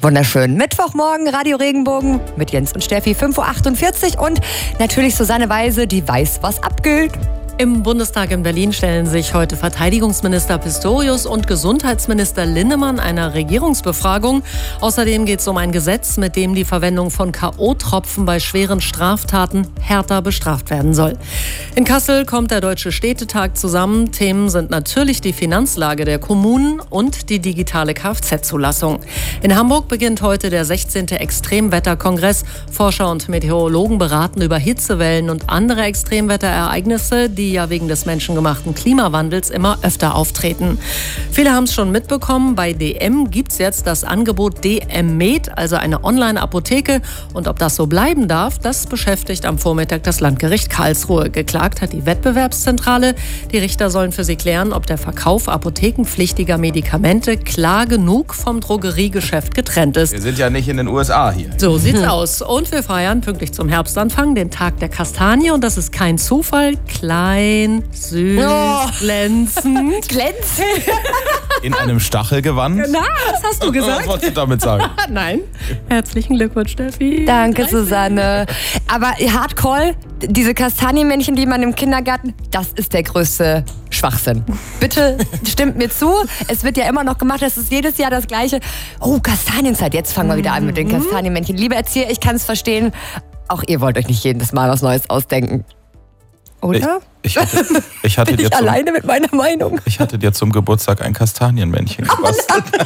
Wunderschön. Mittwochmorgen, Radio Regenbogen mit Jens und Steffi, 5.48 Uhr und natürlich Susanne Weise, die weiß, was abgeht. Im Bundestag in Berlin stellen sich heute Verteidigungsminister Pistorius und Gesundheitsminister Linnemann einer Regierungsbefragung. Außerdem geht es um ein Gesetz, mit dem die Verwendung von K.O.-Tropfen bei schweren Straftaten härter bestraft werden soll. In Kassel kommt der Deutsche Städtetag zusammen. Themen sind natürlich die Finanzlage der Kommunen und die digitale Kfz-Zulassung. In Hamburg beginnt heute der 16. Extremwetterkongress. Forscher und Meteorologen beraten über Hitzewellen und andere Extremwetterereignisse, die ja wegen des menschengemachten Klimawandels immer öfter auftreten. Viele haben es schon mitbekommen, bei DM gibt es jetzt das Angebot DM Med, also eine Online-Apotheke. Und ob das so bleiben darf, das beschäftigt am Vormittag das Landgericht Karlsruhe. Geklagt hat die Wettbewerbszentrale. Die Richter sollen für sie klären, ob der Verkauf apothekenpflichtiger Medikamente klar genug vom Drogeriegeschäft getrennt ist. Wir sind ja nicht in den USA hier. So sieht's aus. Und wir feiern pünktlich zum Herbstanfang den Tag der Kastanie. Und das ist kein Zufall. Klein, süß, glänzend. Glänzend? In einem Stachelgewand? Na, das hast du gesagt. Was wolltest du damit sagen? Nein. Herzlichen Glückwunsch, Steffi. Danke, Susanne. Aber Hardcore, diese Kastanienmännchen, die man im Kindergarten, das ist der größte Schwachsinn. Bitte stimmt mir zu. Es wird ja immer noch gemacht, das ist jedes Jahr das Gleiche. Oh, Kastanienzeit, jetzt fangen wir wieder an mit den Kastanienmännchen. Liebe Erzieher, ich kann es verstehen. Auch ihr wollt euch nicht jedes Mal was Neues ausdenken. Oder? Ich hatte Bin ich alleine mit meiner Meinung? Ich hatte dir zum Geburtstag ein Kastanienmännchen gebastelt.